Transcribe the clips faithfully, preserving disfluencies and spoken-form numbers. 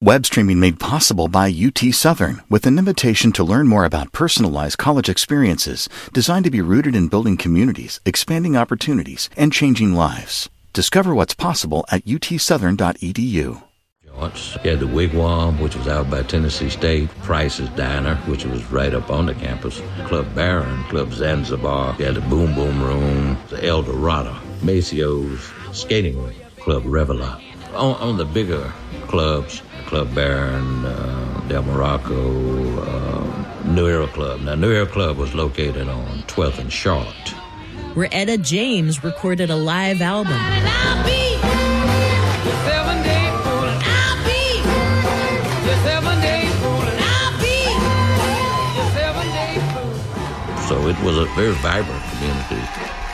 Web streaming made possible by U T Southern with an invitation to learn more about personalized college experiences designed to be rooted in building communities, expanding opportunities, and changing lives. Discover what's possible at u t southern dot e d u. You had the Wigwam, which was out by Tennessee State, Price's Diner, which was right up on the campus, Club Baron, Club Zanzibar, you had the Boom Boom Room, the El Dorado, Maceo's Skating Rink, Club Reveille. On, on the bigger clubs, Club Baron, uh, Del Morocco, uh, New Era Club. Now, New Era Club was located on twelfth and Charlotte, where Etta James recorded a live album. So it was a very vibrant community.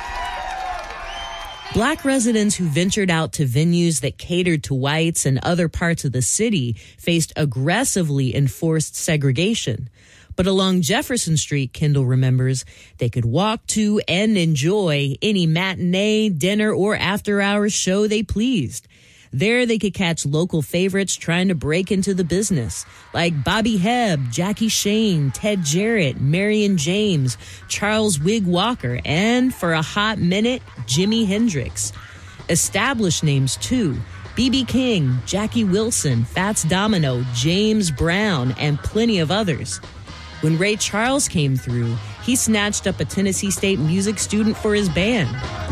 Black residents who ventured out to venues that catered to whites and other parts of the city faced aggressively enforced segregation. But along Jefferson Street, Kendall remembers, they could walk to and enjoy any matinee, dinner, or after-hours show they pleased. There they could catch local favorites trying to break into the business, like Bobby Hebb, Jackie Shane, Ted Jarrett, Marion James, Charles Wig Walker, and, for a hot minute, Jimi Hendrix. Established names, too, B B King, Jackie Wilson, Fats Domino, James Brown, and plenty of others. When Ray Charles came through, he snatched up a Tennessee State music student for his band.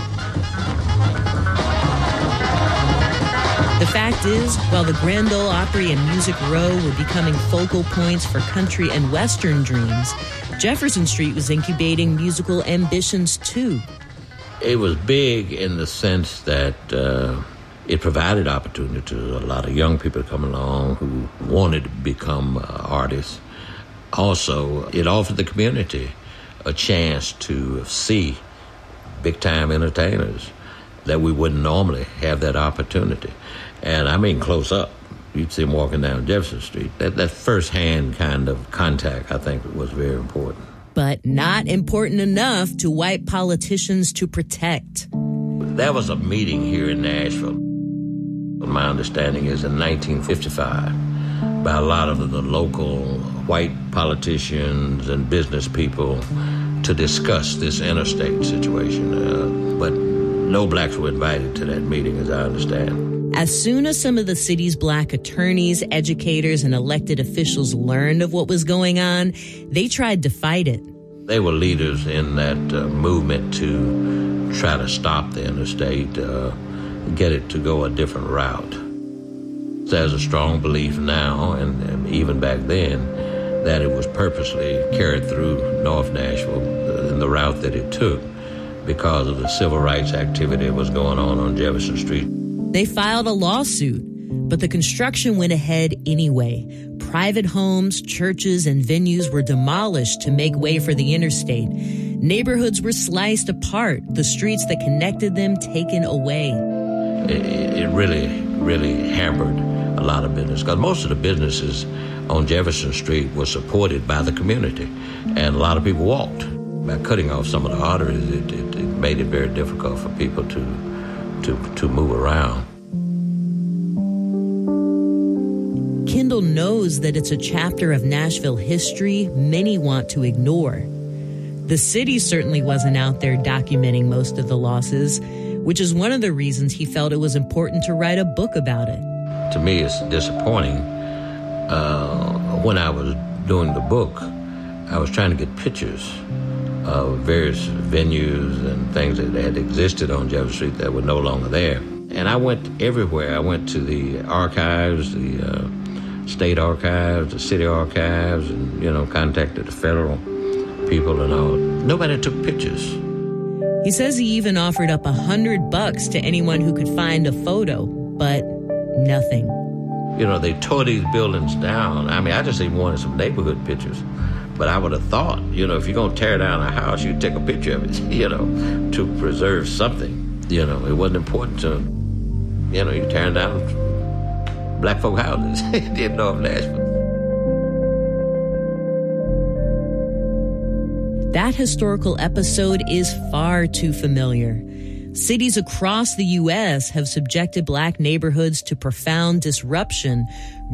The fact is, while the Grand Ole Opry and Music Row were becoming focal points for country and Western dreams, Jefferson Street was incubating musical ambitions too. It was big in the sense that uh, it provided opportunity to a lot of young people to come along who wanted to become uh, artists. Also, it offered the community a chance to see big-time entertainers that we wouldn't normally have that opportunity. And I mean close up. You'd see them walking down Jefferson Street. That, that first-hand kind of contact, I think, was very important. But not important enough to white politicians to protect. There was a meeting here in Nashville, my understanding is in nineteen fifty-five, by a lot of the local white politicians and business people to discuss this interstate situation. Uh, but no blacks were invited to that meeting, as I understand. As soon as some of the city's black attorneys, educators, and elected officials learned of what was going on, they tried to fight it. They were leaders in that uh, movement to try to stop the interstate, uh, get it to go a different route. There's a strong belief now, and, and even back then, that it was purposely carried through North Nashville in the route that it took because of the civil rights activity that was going on on Jefferson Street. They filed a lawsuit, but the construction went ahead anyway. Private homes, churches, and venues were demolished to make way for the interstate. Neighborhoods were sliced apart, the streets that connected them taken away. It, it really, really hampered a lot of business, because most of the businesses on Jefferson Street were supported by the community, and a lot of people walked. By cutting off some of the arteries, it, it, it made it very difficult for people to To, to move around. Kendall knows that it's a chapter of Nashville history many want to ignore. The city certainly wasn't out there documenting most of the losses, which is one of the reasons he felt it was important to write a book about it. To me, it's disappointing. Uh, when I was doing the book, I was trying to get pictures of various venues and things that had existed on Jefferson Street that were no longer there. And I went everywhere. I went to the archives, the uh, state archives, the city archives, and, you know, contacted the federal people and all. Nobody took pictures. He says he even offered up a hundred bucks to anyone who could find a photo, but nothing. You know, they tore these buildings down. I mean, I just even wanted some neighborhood pictures. But I would have thought, you know, if you're going to tear down a house, you'd take a picture of it, you know, to preserve something. You know, it wasn't important to, you know, you're tearing down black folk houses in North Nashville. That historical episode is far too familiar. Cities across the U S have subjected black neighborhoods to profound disruption